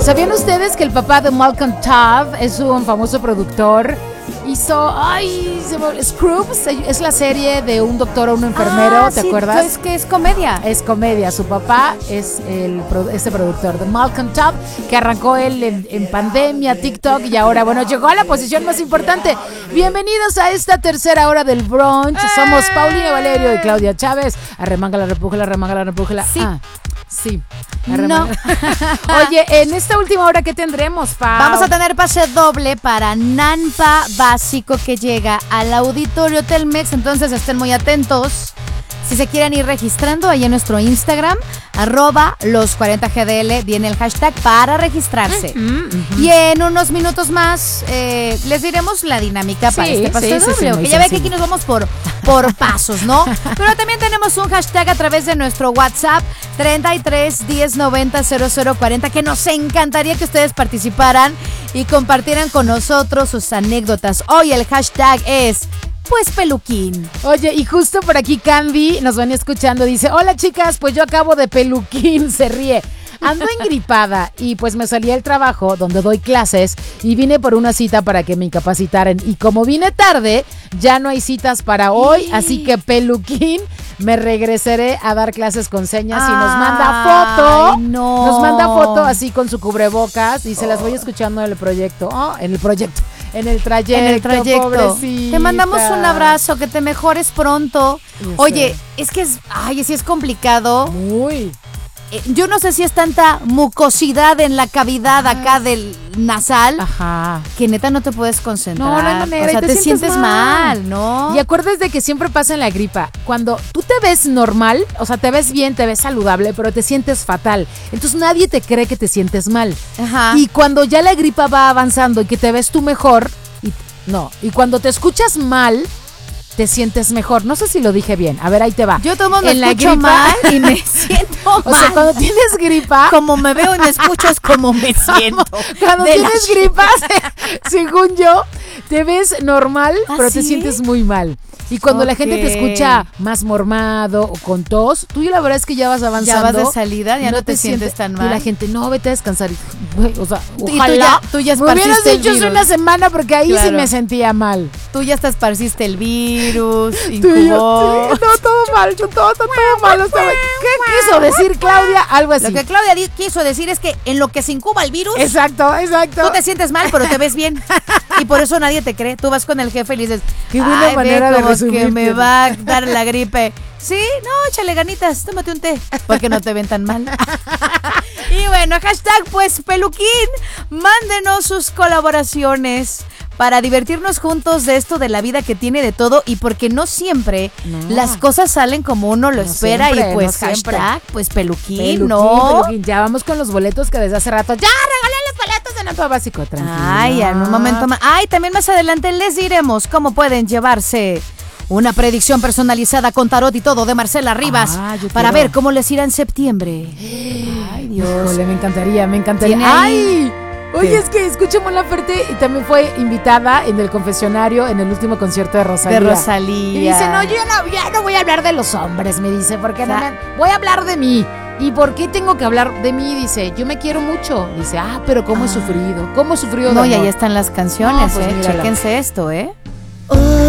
¿Sabían ustedes que el papá de Malcolm Todd es un famoso productor? Hizo, Scrubs, es la serie de un doctor o un enfermero, ¿te acuerdas? Es que es comedia. Es comedia, su papá es este productor de Malcolm Todd, que arrancó él en pandemia, TikTok, y ahora, bueno, llegó a la posición más importante. Bienvenidos a esta tercera hora del brunch. Somos Paulina Valerio y Claudia Chávez. Arremángala, repújala. Sí. Sí. No. Oye, en esta última hora, ¿qué tendremos, Pau? Vamos a tener pase doble para Nampa Básico, que llega al Auditorio Telmex, entonces estén muy atentos. Si se quieren ir registrando ahí en nuestro Instagram, @los40gdl, viene el hashtag para registrarse. Y en unos minutos más les diremos la dinámica para este pase doble. Que ya ve que aquí nos vamos por pasos, ¿no? Pero también tenemos un hashtag a través de nuestro WhatsApp 33 10 90 0040, que nos encantaría que ustedes participaran y compartieran con nosotros sus anécdotas. Hoy el hashtag es pues peluquín. Oye, y justo por aquí Candy nos van escuchando, dice: hola chicas, pues yo acabo de peluquín, se ríe. Ando engripada y pues me salí del trabajo donde doy clases y vine por una cita para que me incapacitaran, y como vine tarde, ya no hay citas para hoy, así que peluquín, me regresaré a dar clases con señas. Y nos manda foto. No. Nos manda foto así con su cubrebocas y se las voy escuchando en el proyecto. En el trayecto, pobrecita. Te mandamos un abrazo, que te mejores pronto. Oye, es que sí es complicado. Muy. Yo no sé si es tanta mucosidad en la cavidad acá del nasal, que neta no te puedes concentrar. No hay manera. O sea, te sientes mal, ¿no? Y acuerdas de que siempre pasa en la gripa. Cuando tú te ves normal, o sea, te ves bien, te ves saludable, pero te sientes fatal. Entonces nadie te cree que te sientes mal. Y cuando ya la gripa va avanzando y que te ves tú mejor, y cuando te escuchas mal, te sientes mejor. No sé si lo dije bien. A ver, ahí te va. Yo tomo me escucho mal y me siento mal. O sea, cuando tienes gripa, como me veo y me escucho es como me siento. Cuando tienes gripa, según yo, te ves normal, pero te sientes muy mal. Y cuando la gente te escucha más mormado o con tos, tú la verdad es que ya vas avanzando. Ya vas de salida, ya no te sientes tan mal. Y la gente, no, vete a descansar. O sea, ojalá. Tú ya me hubieras esparciste dicho hace una semana, porque ahí sí me sentía mal. Tú ya hasta esparciste el virus, incubó. Todo mal, todo mal. ¿Qué quiso decir Claudia? Algo así. Lo que Claudia quiso decir es que en lo que se incuba el virus. Exacto. Tú te sientes mal, pero te ves bien. Y por eso nadie te cree. Tú vas con el jefe y le dices: qué buena manera de resumir. Que me va a dar la gripe. Sí, no, échale ganitas, tómate un té, porque no te ven tan mal. Y bueno, hashtag pues peluquín, mándenos sus colaboraciones para divertirnos juntos de esto de la vida, que tiene de todo, y porque no siempre las cosas salen como uno lo espera. Siempre, y pues hashtag pues peluquín, ¿no? Peluquín. Ya vamos con los boletos que desde hace rato ya regalé los boletos de Nampa Básico. Tranquila. Ay, en un momento más. Ay, también más adelante les diremos cómo pueden llevarse una predicción personalizada con tarot y todo de Marcela Rivas, para ver cómo les irá en septiembre. Ay, Dios. Híjole, me encantaría. ¡Ay! Oye, es que escuché Mon Laferte y también fue invitada en el confesionario en el último concierto de Rosalía. Y dice: no, yo ya no voy a hablar de los hombres, me dice, porque voy a hablar de mí. ¿Y por qué tengo que hablar de mí? Dice: yo me quiero mucho. Dice: pero ¿cómo he sufrido? ¿Cómo he sufrido? No, y ahí están las canciones, pues chéquense esto,